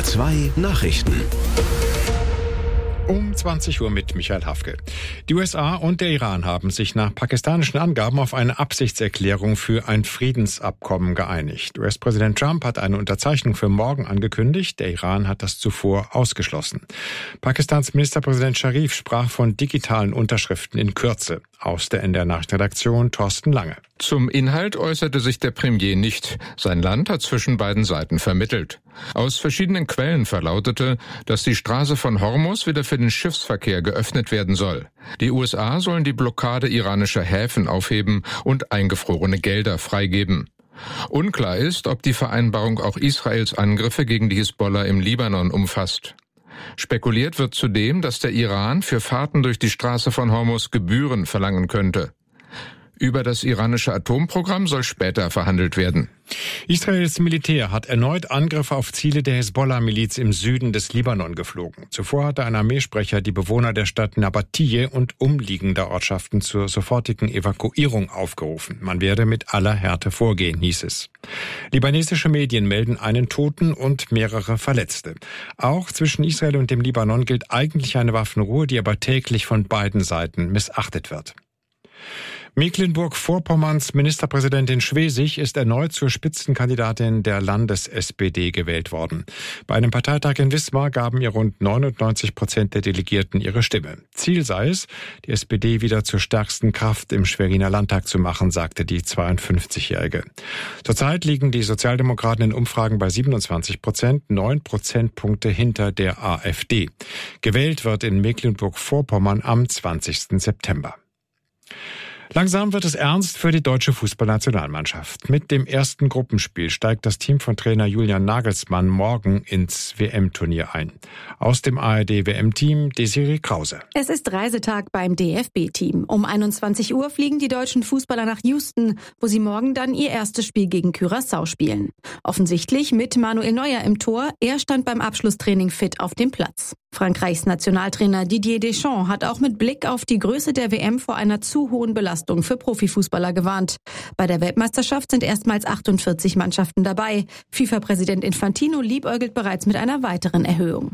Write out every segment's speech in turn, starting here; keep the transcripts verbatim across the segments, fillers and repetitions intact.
R zwei Nachrichten. Um zwanzig Uhr mit Michael Hafke. Die U S A und der Iran haben sich nach pakistanischen Angaben auf eine Absichtserklärung für ein Friedensabkommen geeinigt. U S-Präsident Trump hat eine Unterzeichnung für morgen angekündigt. Der Iran hat das zuvor ausgeschlossen. Pakistans Ministerpräsident Sharif sprach von digitalen Unterschriften in Kürze. Aus der N D R-Nachrichtenredaktion Thorsten Lange. Zum Inhalt äußerte sich der Premier nicht. Sein Land hat zwischen beiden Seiten vermittelt. Aus verschiedenen Quellen verlautete, dass die Straße von Hormuz wieder für den Schiffsverkehr geöffnet werden soll. Die U S A sollen die Blockade iranischer Häfen aufheben und eingefrorene Gelder freigeben. Unklar ist, ob die Vereinbarung auch Israels Angriffe gegen die Hisbollah im Libanon umfasst. Spekuliert wird zudem, dass der Iran für Fahrten durch die Straße von Hormuz Gebühren verlangen könnte. Über das iranische Atomprogramm soll später verhandelt werden. Israels Militär hat erneut Angriffe auf Ziele der Hisbollah-Miliz im Süden des Libanon geflogen. Zuvor hatte ein Armeesprecher die Bewohner der Stadt Nabatiyeh und umliegender Ortschaften zur sofortigen Evakuierung aufgerufen. Man werde mit aller Härte vorgehen, hieß es. Libanesische Medien melden einen Toten und mehrere Verletzte. Auch zwischen Israel und dem Libanon gilt eigentlich eine Waffenruhe, die aber täglich von beiden Seiten missachtet wird. Mecklenburg-Vorpommerns Ministerpräsidentin Schwesig ist erneut zur Spitzenkandidatin der Landes-S P D gewählt worden. Bei einem Parteitag in Wismar gaben ihr rund neunundneunzig Prozent der Delegierten ihre Stimme. Ziel sei es, die S P D wieder zur stärksten Kraft im Schweriner Landtag zu machen, sagte die zweiundfünfzigjährige. Zurzeit liegen die Sozialdemokraten in Umfragen bei siebenundzwanzig Prozent, neun Prozentpunkte hinter der AfD. Gewählt wird in Mecklenburg-Vorpommern am zwanzigsten September. Langsam wird es ernst für die deutsche Fußballnationalmannschaft. Mit dem ersten Gruppenspiel steigt das Team von Trainer Julian Nagelsmann morgen ins W M-Turnier ein. Aus dem A R D-W M-Team Desiree Krause. Es ist Reisetag beim D F B-Team. Um einundzwanzig Uhr fliegen die deutschen Fußballer nach Houston, wo sie morgen dann ihr erstes Spiel gegen Curaçao spielen. Offensichtlich mit Manuel Neuer im Tor. Er stand beim Abschlusstraining fit auf dem Platz. Frankreichs Nationaltrainer Didier Deschamps hat auch mit Blick auf die Größe der W M vor einer zu hohen Belastung für Profifußballer gewarnt. Bei der Weltmeisterschaft sind erstmals achtundvierzig Mannschaften dabei. FIFA-Präsident Infantino liebäugelt bereits mit einer weiteren Erhöhung.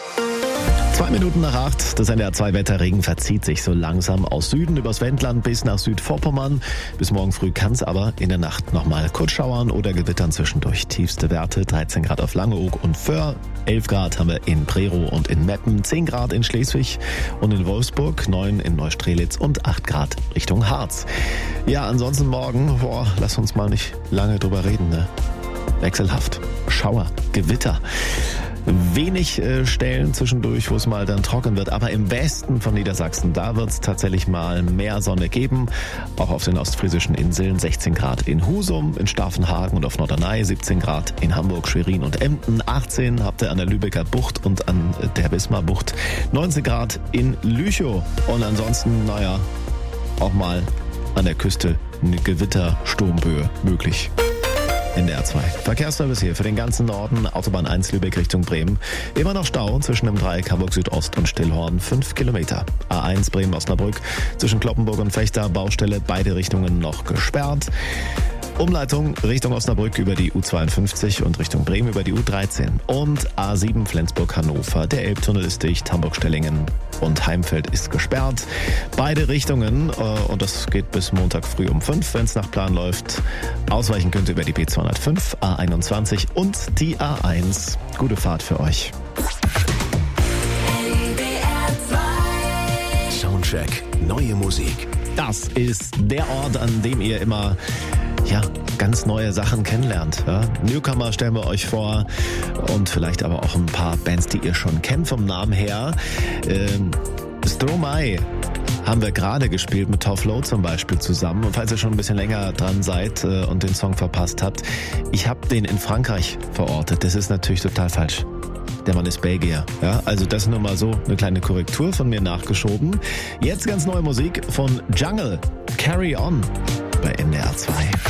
Zwei Minuten nach acht, das N D R zwei Wetterregen verzieht sich so langsam aus Süden übers Wendland bis nach Südvorpommern. Bis morgen früh kann es aber in der Nacht nochmal kurz schauern oder gewittern zwischendurch. Tiefste Werte dreizehn Grad auf Langeoog und Föhr, elf Grad haben wir in Prerow und in Meppen, zehn Grad in Schleswig und in Wolfsburg, neun in Neustrelitz und acht Grad Richtung Harz. Ja, ansonsten morgen, boah, lass uns mal nicht lange drüber reden, ne? Wechselhaft, Schauer, Gewitter. Wenig äh, Stellen zwischendurch, wo es mal dann trocken wird, aber im Westen von Niedersachsen, da wird es tatsächlich mal mehr Sonne geben. Auch auf den ostfriesischen Inseln sechzehn Grad in Husum, in Staffenhagen und auf Norderney, siebzehn Grad in Hamburg, Schwerin und Emden, achtzehn habt ihr an der Lübecker Bucht und an der Wismar-Bucht, neunzehn Grad in Lüchow und ansonsten, naja, auch mal an der Küste eine Gewittersturmböe möglich. N D R zwei. Verkehrsservice hier für den ganzen Norden. Autobahn eins Lübeck Richtung Bremen. Immer noch Stau zwischen dem Dreieck Hamburg Südost und Stillhorn. fünf Kilometer. A eins Bremen-Osnabrück. Zwischen Kloppenburg und Fechter. Baustelle. Beide Richtungen noch gesperrt. Umleitung Richtung Osnabrück über die U zweiundfünfzig und Richtung Bremen über die U dreizehn. Und A sieben Flensburg-Hannover. Der Elbtunnel ist dicht. Hamburg-Stellingen und Heimfeld ist gesperrt. Beide Richtungen, und das geht bis Montag früh um fünf, wenn es nach Plan läuft. Ausweichen könnt ihr über die B zweihundertfünf, A einundzwanzig und die A eins. Gute Fahrt für euch. Soundcheck, neue Musik. Das ist der Ort, an dem ihr immer ja, ganz neue Sachen kennenlernt. Ja? Newcomer stellen wir euch vor und vielleicht aber auch ein paar Bands, die ihr schon kennt vom Namen her. Ähm, Stromae haben wir gerade gespielt mit Tove Lo zum Beispiel zusammen. Und falls ihr schon ein bisschen länger dran seid äh, und den Song verpasst habt, ich habe den in Frankreich verortet. Das ist natürlich total falsch. Der Mann ist Belgier. Ja, also das nur mal so eine kleine Korrektur von mir nachgeschoben. Jetzt ganz neue Musik von Jungle. Carry On bei N D R zwei.